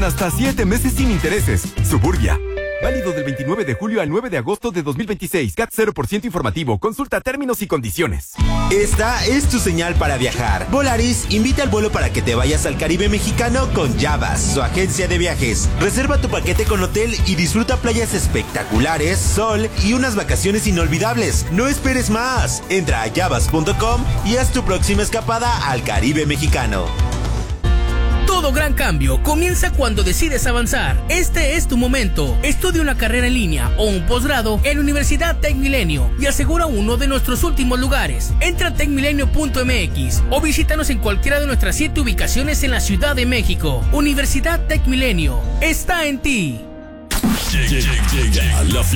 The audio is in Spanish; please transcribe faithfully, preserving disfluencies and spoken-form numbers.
hasta siete meses sin intereses. Suburbia. Válido del veintinueve de julio al nueve de agosto de dos mil veintiséis. C A T cero por ciento informativo. Consulta términos y condiciones. Esta es tu señal para viajar. Volaris invita al vuelo para que te vayas al Caribe mexicano con Yavas, su agencia de viajes. Reserva tu paquete con hotel y disfruta playas espectaculares, sol y unas vacaciones inolvidables. No esperes más. Entra a yavas punto com y haz tu próxima escapada al Caribe mexicano. Todo gran cambio comienza cuando decides avanzar. Este es tu momento. Estudia una carrera en línea o un posgrado en Universidad Tec Milenio y asegura uno de nuestros últimos lugares. Entra a tec milenio punto m x o visítanos en cualquiera de nuestras siete ubicaciones en la Ciudad de México. Universidad Tec Milenio está en ti. Llega la